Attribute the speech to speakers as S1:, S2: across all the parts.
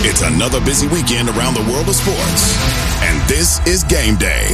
S1: It's another busy weekend around the world of sports. And this is Game Day.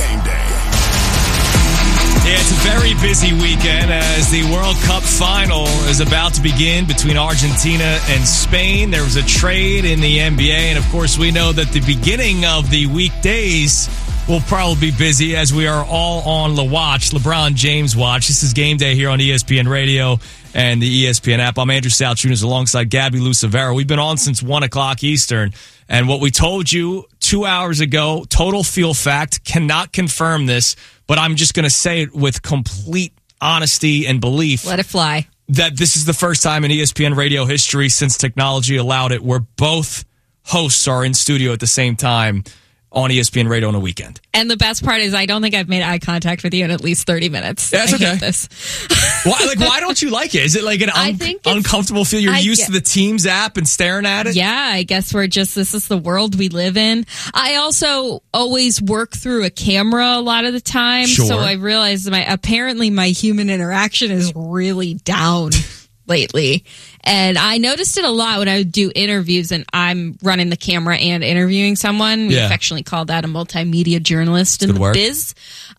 S2: Yeah, it's a very busy weekend as the World Cup final is about to begin between Argentina and Spain. There was a trade in the NBA, and of course we know that the beginning of the weekdays will probably be busy as we are all on the watch, LeBron James watch. This is Game Day here on ESPN Radio and the ESPN app. I'm Andrew Salchunas alongside Gabby Lucevero. We've been on since 1 o'clock Eastern, and what we told you 2 hours ago, total feel fact, cannot confirm this, but I'm just going to say it with complete honesty and belief.
S3: Let it fly.
S2: That this is the first time in ESPN Radio history since technology allowed it where both hosts are in studio at the same time on ESPN Radio on a weekend.
S3: And the best part is I don't think I've made eye contact with you in at least 30 minutes.
S2: That's okay.
S3: I hate this.
S2: Why don't you like it? Is it like an uncomfortable feel? You're used to the Teams app and staring at it?
S3: Yeah, I guess this is the world we live in. I also always work through a camera a lot of the time.
S2: Sure.
S3: So I realized apparently my human interaction is really down lately. And I noticed it a lot when I would do interviews and I'm running the camera and interviewing someone. We affectionately call that a multimedia journalist in the biz.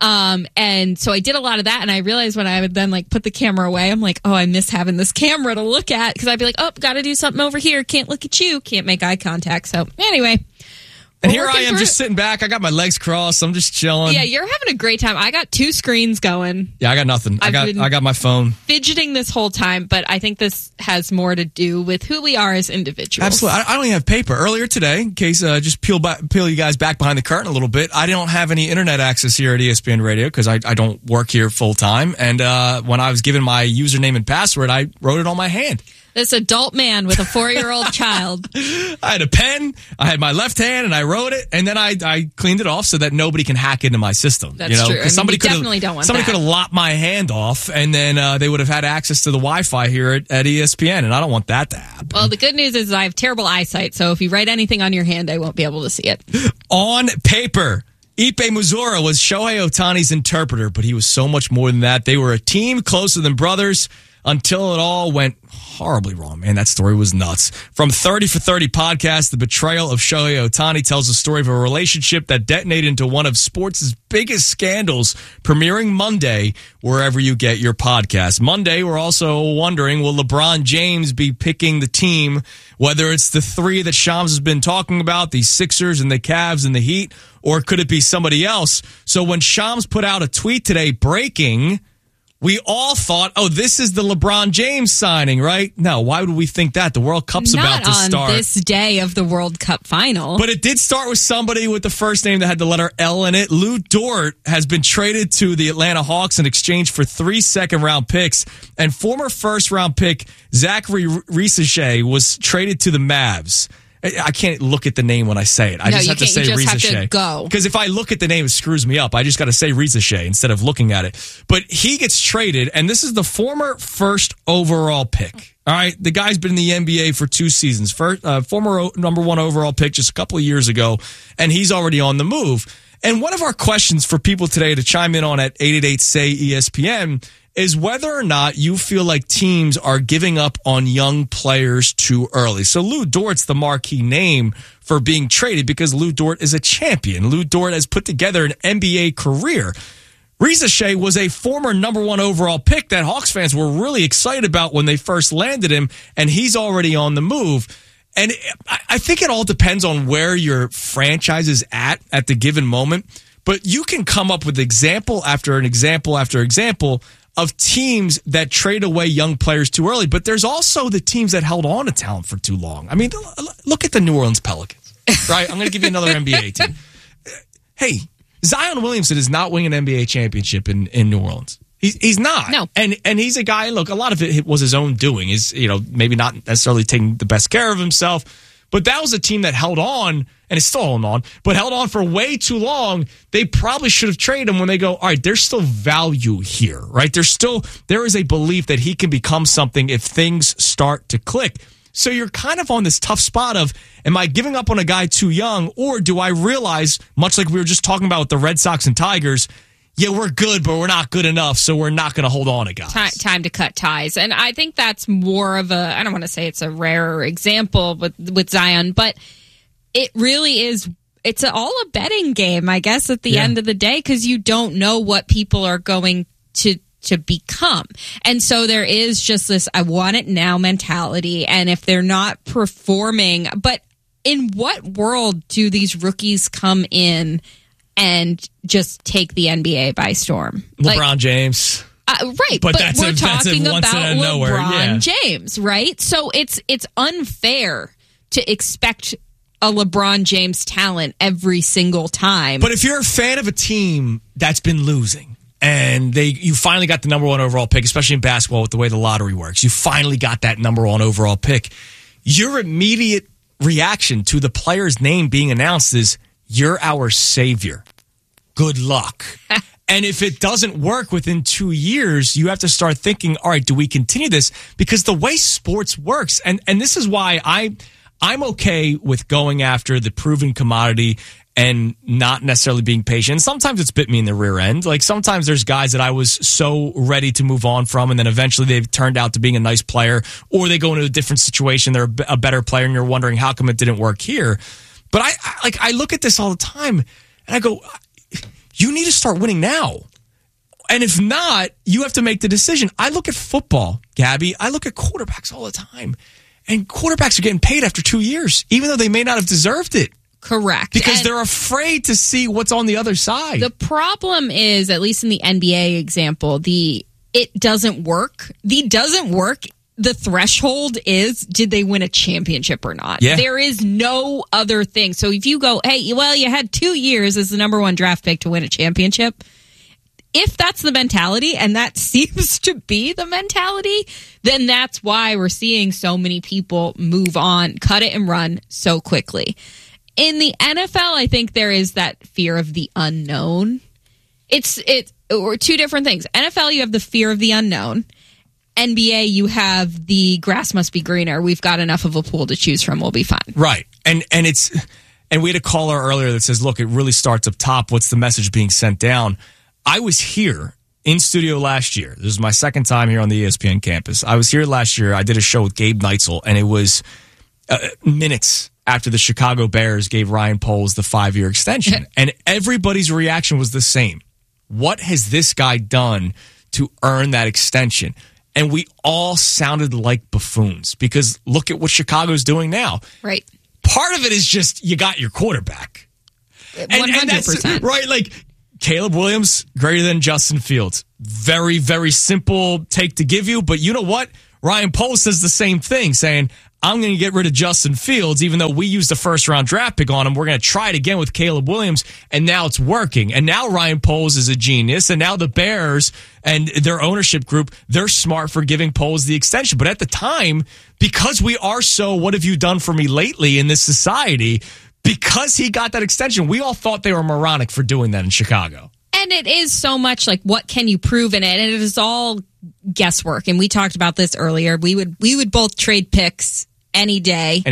S3: And so I did a lot of that, and I realized when I would then put the camera away, I'm like, oh, I miss having this camera to look at, because I'd be like, oh, got to do something over here. Can't look at you. Can't make eye contact. So anyway.
S2: And here I am just sitting back. I got my legs crossed. I'm just chilling.
S3: Yeah, you're having a great time. I got 2 screens going.
S2: Yeah, I got nothing. I got my phone.
S3: Fidgeting this whole time, but I think this has more to do with who we are as individuals.
S2: Absolutely. I don't even have paper. Earlier today, in case just peel you guys back behind the curtain a little bit, I don't have any internet access here at ESPN Radio because I don't work here full time. And when I was given my username and password, I wrote it on my hand.
S3: This adult man with a 4-year-old child.
S2: I had a pen, I had my left hand, and I wrote it, and then I cleaned it off so that nobody can hack into my system.
S3: That's true. I mean,
S2: somebody
S3: definitely don't want
S2: somebody could have lopped my hand off, and then they would have had access to the Wi-Fi here at ESPN, and I don't want that to happen.
S3: Well, the good news is I have terrible eyesight, so if you write anything on your hand, I won't be able to see it.
S2: On paper, Ipe Muzora was Shohei Ohtani's interpreter, but he was so much more than that. They were a team closer than brothers until it all went horribly wrong. Man, that story was nuts. From 30 for 30 podcast, the betrayal of Shohei Ohtani tells the story of a relationship that detonated into one of sports' biggest scandals, premiering Monday wherever you get your podcast. Monday, we're also wondering, will LeBron James be picking the team, whether it's the 3 that Shams has been talking about, the Sixers and the Cavs and the Heat, or could it be somebody else? So when Shams put out a tweet today breaking, we all thought, oh, this is the LeBron James signing, right? No, why would we think that? The World Cup's about to start.
S3: Not on this day of the World Cup final.
S2: But it did start with somebody with the first name that had the letter L in it. Lou Dort has been traded to the Atlanta Hawks in exchange for 3 second-round picks. And former first-round pick Zachary Risacher was traded to the Mavs. I can't look at the name when I say it. I just have to say Risacher.
S3: You just have to go.
S2: Because if I look at the name, it screws me up. I just got to say Risacher instead of looking at it. But he gets traded, and this is the former first overall pick. All right, the guy's been in the NBA for 2 seasons. Former number 1 overall pick just a couple of years ago, and he's already on the move. And one of our questions for people today to chime in on at 888-SAY-ESPN is whether or not you feel like teams are giving up on young players too early. So Lou Dort's the marquee name for being traded because Lou Dort is a champion. Lou Dort has put together an NBA career. Risacher was a former number 1 overall pick that Hawks fans were really excited about when they first landed him, and he's already on the move. And I think it all depends on where your franchise is at the given moment. But you can come up with example after an example after example of teams that trade away young players too early. But there's also the teams that held on to talent for too long. I mean, look at the New Orleans Pelicans, right? I'm going to give you another NBA team. Hey, Zion Williamson is not winning an NBA championship in New Orleans. He's not.
S3: No.
S2: And he's a guy, look, a lot of it was his own doing. He's, maybe not necessarily taking the best care of himself. But that was a team that held on, and is still holding on, but held on for way too long. They probably should have traded him when they go, all right, there's still value here, right? There is a belief that he can become something if things start to click. So you're kind of on this tough spot of, am I giving up on a guy too young, or do I realize, much like we were just talking about with the Red Sox and Tigers, yeah, we're good, but we're not good enough, so we're not going to hold on to guys.
S3: Time to cut ties. And I think that's more of I don't want to say it's a rarer example with Zion, but It really is. It's all a betting game, I guess, at the end of the day, because you don't know what people are going to become. And so there is just this I want it now mentality. And if they're not performing, but in what world do these rookies come in and just take the NBA by storm?
S2: LeBron James.
S3: Right, but we're talking about LeBron James, right? So it's unfair to expect a LeBron James talent every single time.
S2: But if you're a fan of a team that's been losing and you finally got the number one overall pick, especially in basketball with the way the lottery works, you finally got that number one overall pick, your immediate reaction to the player's name being announced is, you're our savior. Good luck. And if it doesn't work within 2 years, you have to start thinking, all right, do we continue this? Because the way sports works, and this is why I'm okay with going after the proven commodity and not necessarily being patient. Sometimes it's bit me in the rear end. Like sometimes there's guys that I was so ready to move on from, and then eventually they've turned out to being a nice player, or they go into a different situation, they're a better player, and you're wondering how come it didn't work here. But I look at this all the time, and I go, you need to start winning now. And if not, you have to make the decision. I look at football, Gabby. I look at quarterbacks all the time. And quarterbacks are getting paid after 2 years, even though they may not have deserved it.
S3: Correct.
S2: Because they're afraid to see what's on the other side.
S3: The problem is, at least in the NBA example, it doesn't work. The threshold is, did they win a championship or not?
S2: Yeah.
S3: There is no other thing. So if you go, hey, well, you had 2 years as the number one draft pick to win a championship. If that's the mentality, and that seems to be the mentality, then that's why we're seeing so many people move on, cut it and run so quickly. In the NFL, I think there is that fear of the unknown. It's or two different things. NFL, you have the fear of the unknown. NBA, you have the grass must be greener. We've got enough of a pool to choose from. We'll be fine.
S2: Right. And we had a caller earlier that says, look, it really starts up top. What's the message being sent down? I was here in studio last year. This is my second time here on the ESPN campus. I was here last year. I did a show with Gabe Neitzel, and it was minutes after the Chicago Bears gave Ryan Poles the 5-year extension. And everybody's reaction was the same. What has this guy done to earn that extension? And we all sounded like buffoons, because look at what Chicago's doing now.
S3: Right.
S2: Part of it is just you got your quarterback.
S3: 100%.
S2: Right, like Caleb Williams, greater than Justin Fields. Very, very simple take to give you, but you know what? Ryan Poles says the same thing, saying, I'm going to get rid of Justin Fields, even though we used a first-round draft pick on him. We're going to try it again with Caleb Williams, and now it's working. And now Ryan Poles is a genius, and now the Bears and their ownership group, they're smart for giving Poles the extension. But at the time, because we are so what have you done for me lately in this society, because he got that extension, we all thought they were moronic for doing that in Chicago.
S3: And it is so much like, what can you prove in it? And it is all guesswork. And we talked about this earlier. We would both trade picks any day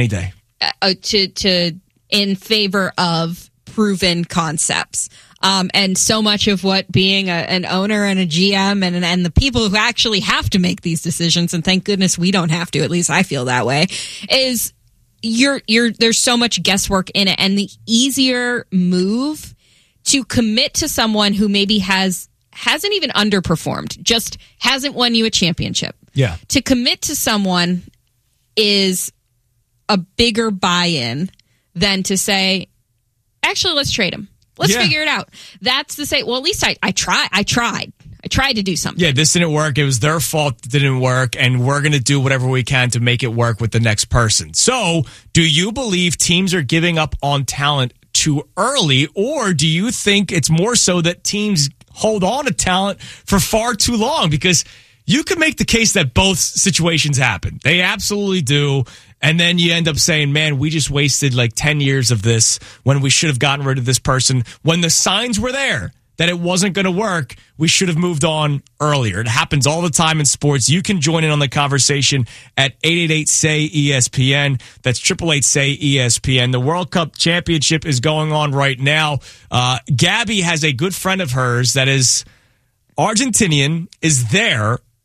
S3: to in favor of proven concepts. And so much of what being an owner and a GM and the people who actually have to make these decisions, and thank goodness we don't have to, at least I feel that way, is there's so much guesswork in it. And the easier move to commit to someone who maybe hasn't even underperformed, just hasn't won you a championship.
S2: Yeah.
S3: To commit to someone is a bigger buy-in than to say, actually, let's trade him. Let's figure it out. That's to say, well, at least I tried. I tried to do something. Yeah,
S2: this didn't work. It was their fault it didn't work, and we're going to do whatever we can to make it work with the next person. So, do you believe teams are giving up on talent too early, or do you think it's more so that teams hold on to talent for far too long? Because you could make the case that both situations happen. They absolutely do. And then you end up saying, man, we just wasted like 10 years of this when we should have gotten rid of this person. When the signs were there that it wasn't going to work, we should have moved on earlier. It happens all the time in sports. You can join in on the conversation at 888-SAY-ESPN. That's 888-SAY-ESPN. The World Cup Championship is going on right now. Gabby has a good friend of hers that is Argentinian, is there,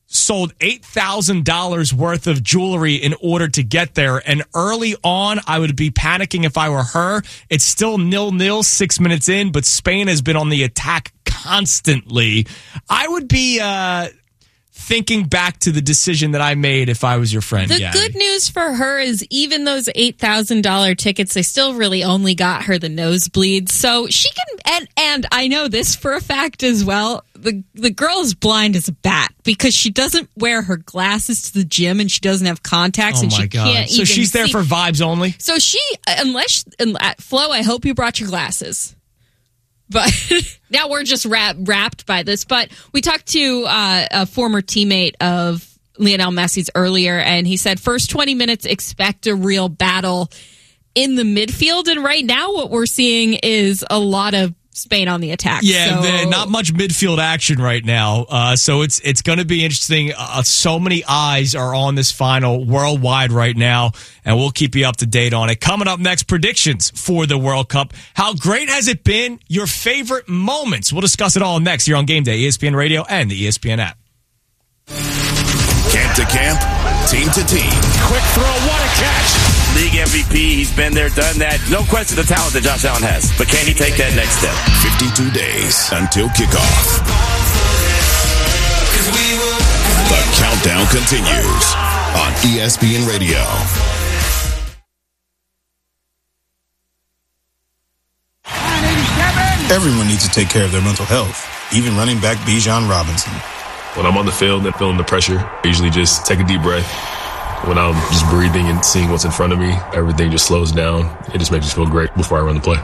S2: sold $8,000 worth of jewelry in order to get there. And early on, I would be panicking if I were her. It's still 0-0, 6 minutes in, but Spain has been on the attack constantly. I would be thinking back to the decision that I made if I was your friend.
S3: The good news for her is even those $8,000 tickets, they still really only got her the nosebleeds. So she can, and I know this for a fact as well, the girl is blind as a bat because she doesn't wear her glasses to the gym and she doesn't have contacts and she can't even
S2: So she's there
S3: see.
S2: for vibes only?
S3: So Flo, I hope you brought your glasses. But now we're just wrapped by this. But we talked to a former teammate of Lionel Messi's earlier, and he said first 20 minutes, expect a real battle in the midfield. And right now what we're seeing is a lot of Spain on the attack.
S2: Yeah, not much midfield action right now. So it's going to be interesting. So many eyes are on this final worldwide right now, and we'll keep you up to date on it. Coming up next, predictions for the World Cup. How great has it been? Your favorite moments. We'll discuss it all next here on Game Day, ESPN Radio and the ESPN app.
S1: Camp to camp, team to team.
S4: Quick throw, what a catch. League MVP, he's been there, done that. No question the talent that Josh Allen has. But can he take that next step?
S1: 52 days until kickoff. The countdown continues on ESPN Radio.
S5: Everyone needs to take care of their mental health, even running back Bijan Robinson.
S6: When I'm on the field and feeling the pressure, I usually just take a deep breath. When I'm just breathing and seeing what's in front of me, everything just slows down. It just makes me feel great before I run the play.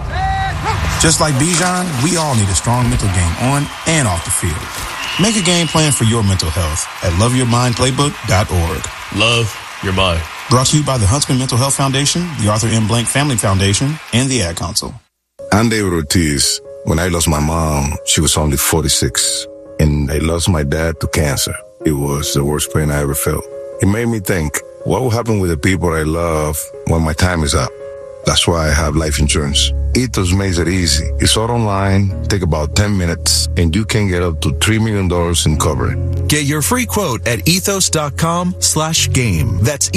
S5: Just like Bijan, we all need a strong mental game on and off the field. Make a game plan for your mental health at loveyourmindplaybook.org.
S6: Love your mind.
S5: Brought to you by the Huntsman Mental Health Foundation, the Arthur M. Blank Family Foundation, and the Ad Council.
S7: I'm David Ortiz. When I lost my mom, she was only 46. And I lost my dad to cancer. It was the worst pain I ever felt. It made me think, what will happen with the people I love when my time is up? That's why I have life insurance. Ethos makes it easy. It's all online, take about 10 minutes, and you can get up to $3 million in coverage.
S8: Get your free quote at ethos.com/game. That's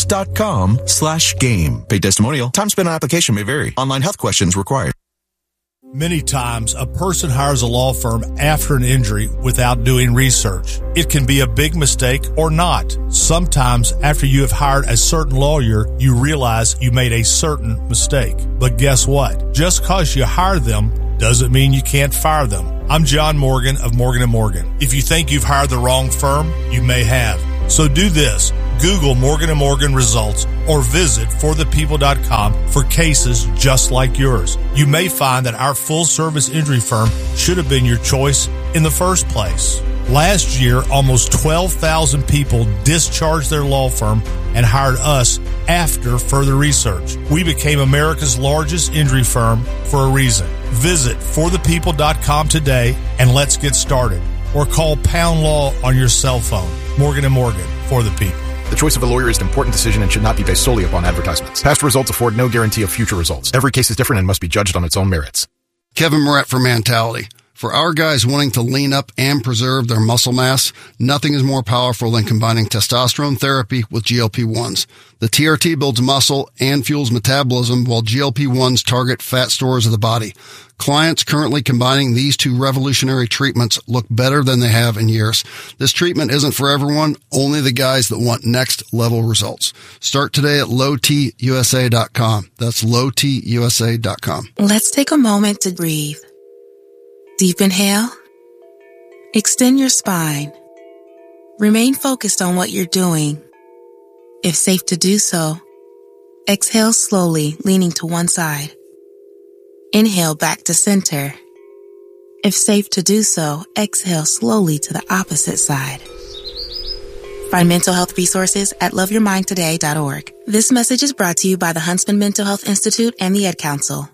S8: ethos.com/game. Paid testimonial. Time spent on application may vary. Online health questions required.
S9: Many times, a person hires a law firm after an injury without doing research. It can be a big mistake or not. Sometimes, after you have hired a certain lawyer, you realize you made a certain mistake. But guess what? Just because you hire them doesn't mean you can't fire them. I'm John Morgan of Morgan & Morgan. If you think you've hired the wrong firm, you may have. So do this. Google Morgan & Morgan results or visit forthepeople.com for cases just like yours. You may find that our full-service injury firm should have been your choice in the first place. Last year, almost 12,000 people discharged their law firm and hired us after further research. We became America's largest injury firm for a reason. Visit forthepeople.com today and let's get started. Or call Pound Law on your cell phone. Morgan & Morgan, for the people.
S10: The choice of a lawyer is an important decision and should not be based solely upon advertisements. Past results afford no guarantee of future results. Every case is different and must be judged on its own merits.
S11: Kevin Moret for Mentality. For our guys wanting to lean up and preserve their muscle mass, nothing is more powerful than combining testosterone therapy with GLP-1s. The TRT builds muscle and fuels metabolism while GLP-1s target fat stores of the body. Clients currently combining these two revolutionary treatments look better than they have in years. This treatment isn't for everyone, only the guys that want next level results. Start today at lowtusa.com. That's lowtusa.com.
S12: Let's take a moment to breathe. Deep inhale. Extend your spine. Remain focused on what you're doing. If safe to do so, exhale slowly, leaning to one side. Inhale back to center. If safe to do so, exhale slowly to the opposite side. Find mental health resources at loveyourmindtoday.org. This message is brought to you by the Huntsman Mental Health Institute and the Ad Council.